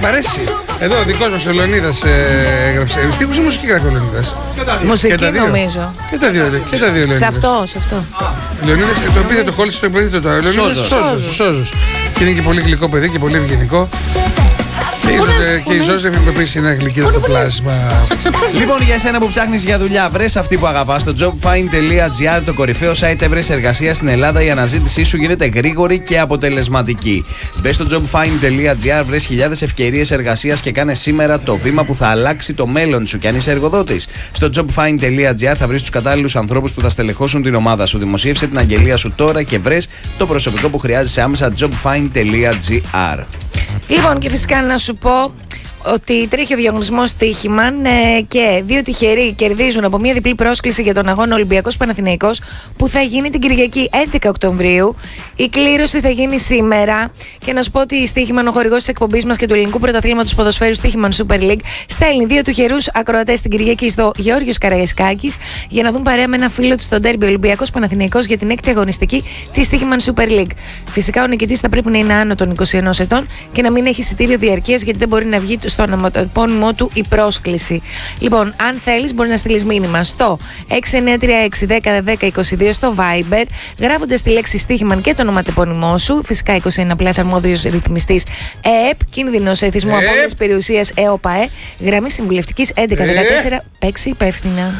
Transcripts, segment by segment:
Μ' αρέσει. Εδώ ο δικός μας ο Λεωνίδας έγραψε. Στίχους ή μουσική γράφει ο Λεωνίδας? Μουσική νομίζω. Και τα δύο Λεωνίδας. Σε αυτό. Λεωνίδας, το επίθετο χώλησε το επίθετο τώρα. Σώζος. Και είναι και πολύ γλυκό παιδί και πολύ ευγενικό. Και η Ζώζεφ είναι επίσης ένα γλυκίδα το πλάσμα. Λοιπόν, για εσένα που ψάχνεις για δουλειά, βρες αυτή που αγαπάς στο jobfind.gr, το κορυφαίο site έβρες εργασία στην Ελλάδα. Η αναζήτησή σου γίνεται γρήγορη και αποτελεσματική. Μπες στο jobfind.gr, βρες χιλιάδες ευκαιρίες εργασίας και κάνε σήμερα το βήμα που θα αλλάξει το μέλλον σου. Και αν είσαι εργοδότης, στο jobfind.gr θα βρεις τους κατάλληλους ανθρώπους που θα στελεχώσουν την ομάδα σου. Δημοσίευσε την αγγελία σου τώρα και βρες το προσωπικό που χρειάζεσαι άμεσα. jobfind.gr. Λοιπόν, και φυσικά να σου πω ότι τρέχει ο διαγωνισμός στοίχημαν και δύο τυχεροί κερδίζουν από μια διπλή πρόσκληση για τον αγώνα Ολυμπιακός Παναθηναϊκός που θα γίνει την Κυριακή 11 Οκτωβρίου. Η κλήρωση θα γίνει σήμερα και να σου πω ότι η Στοίχημαν, ο χορηγός της εκπομπής μας και του ελληνικού πρωταθλήματος ποδοσφαίρου Στοίχημαν Super League, στέλνει δύο τυχερούς ακροατές την Κυριακή στο Γεώργιος Καραϊσκάκης για να δουν παρέα με ένα φίλο του στο ντέρμπι Ολυμπιακός Παναθηναϊκός για την έκτη αγωνιστική της Στοίχημαν Super League. Φυσικά ο νικητής θα πρέπει να είναι άνω των 21 ετών και να μην έχει εισιτήριο διαρκείας, γιατί δεν μπορεί να βγει στο επώνυμό του η πρόσκληση. Λοιπόν, αν θέλεις μπορεί να στείλεις μήνυμα στο 6936 10 10 22 στο Viber, γράφοντας τη λέξη στοίχημαν και το ονοματεπώνυμό σου. Φυσικά 21 πλάς αρμόδιος ρυθμιστής ΕΕΠ, κίνδυνος εθισμού απώλειας περιουσίας ΕΟΠΑΕ, γραμμή συμβουλευτικής 1114. Παίξει υπεύθυνα.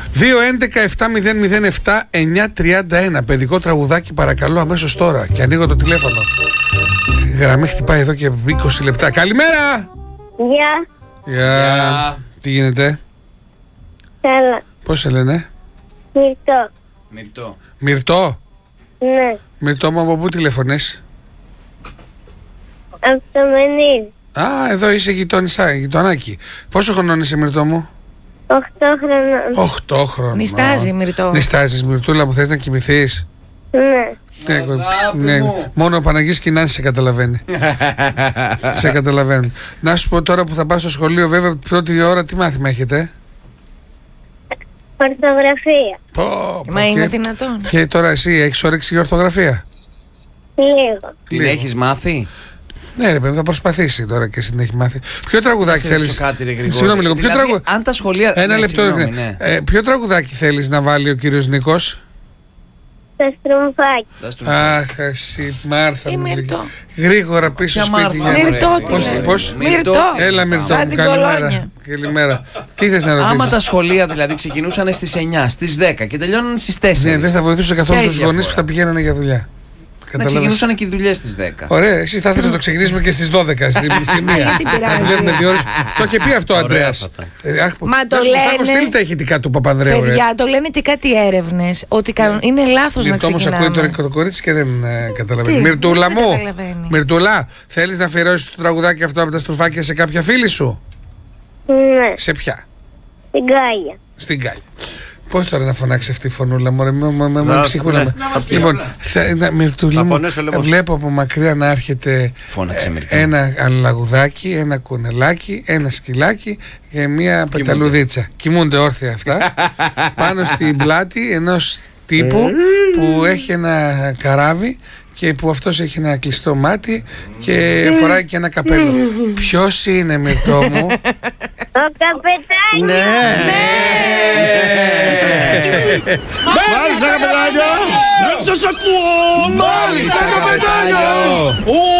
2-11-7-007-931. Παιδικό τραγουδάκι παρακαλώ αμέσως τώρα. Και ανοίγω το τηλέφωνο. Η γραμμή χτυπάει εδώ και 20 λεπτά. Καλημέρα! Γεια. Τι γίνεται? Καλά. Πώς σε λένε? Μυρτώ. Ναι. Μυρτώ μου, από πού τηλεφωνείς? Από το Μενίδη. Α, εδώ είσαι γειτονάκι. Πόσο χρονών είσαι, Μυρτώ μου? 8 χρονών. 8 χρονών. Νιστάζει, Μυρτώ. Νιστάζεις, Μυρτούλα μου, θες να κοιμηθείς? Ναι. Ναι, μόνο ο Παναγής Κινάνης σε καταλαβαίνει. Σε καταλαβαίνω. Να σου πω τώρα που θα πας στο σχολείο, βέβαια, πρώτη ώρα τι μάθημα έχετε? Ορθογραφία. Μα είναι δυνατόν? Και τώρα εσύ έχεις όρεξη για ορθογραφία? Λίγο. Την έχεις μάθει? Ναι, ρε παιδί, θα προσπαθήσει τώρα και εσύ την έχει μάθει. Ποιο τραγουδάκι θέλεις? Συγγνώμη λίγο. Δηλαδή, αν τα σχολεία. Ένα λεπτό. Ναι. Ποιο τραγουδάκι θέλεις να βάλει ο κύριος Νίκος? Τα στρουμφάκι. Αχ, εσύ, Μάρθα μου. Μυρτώ. Γρήγορα πίσω σπίτι. Πώς? Μυρτώ. Έλα, Μυρτώ. Καλημέρα. Τι θες να ρωτήσεις? Άμα τα σχολεία δηλαδή ξεκινούσαν στις 9, στις 10 και τελειώναν στις 4. Ναι, δεν θα βοηθούσε καθόλου τους γονείς που θα πηγαίνανε για δουλειά. Να ξεκινούσαν και οι δουλειές στις 10. Ωραία, εσύ θα ήθελες να το ξεκινήσουμε και στις 12, στη μία. Το είχε πει αυτό ο Ανδρέας. Μα το λένε. Έχω στείλει τα ηχητικά του Παπανδρέου. Παιδιά, το λένε και κάτι έρευνες ότι είναι λάθος να ξεκινάμε. Όμως ακούει το κορίτσι και δεν καταλαβαίνει. Μυρτούλα μου, Μυρτούλα, θέλεις να αφιερώσεις το τραγουδάκι αυτό από τα στρουφάκια σε κάποια φίλη σου? Ναι. Σε ποια? Στην Κάγια. Στην Κάγια. Πώς τώρα να φωνάξει αυτή η φωνούλα, μωρέ, με ψυχούλα. Λοιπόν, Μυρτούλα μου, βλέπω από μακριά να έρχεται ένα αλαγουδάκι, ένα κουνελάκι, ένα σκυλάκι και μια πεταλουδίτσα. Κοιμούνται όρθια αυτά πάνω στην πλάτη ενός τύπου που έχει ένα καράβι και που αυτός έχει ένα κλειστό μάτι και φοράει και ένα καπέλο. Ποιος είναι, Μυρτώ μου? Ο καπετάνιος. Ναι. Μάλιστα, καπετάνιο! Δεν σας ακούω! Μάλιστα, καπετάνιο!